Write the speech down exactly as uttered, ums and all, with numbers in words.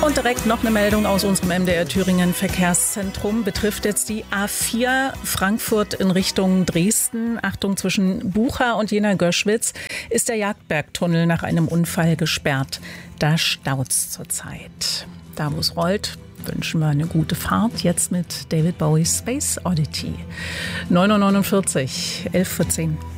Und direkt noch eine Meldung aus unserem M D R Thüringen Verkehrszentrum. Betrifft jetzt die A vier Frankfurt in Richtung Dresden. Achtung, zwischen Bucha und Jena-Göschwitz ist der Jagdbergtunnel nach einem Unfall gesperrt. Da staut's zurzeit. Da, wo es rollt, wünschen wir eine gute Fahrt. Jetzt mit David Bowie's Space Oddity. neun Uhr neunundvierzig, elf vor zehn.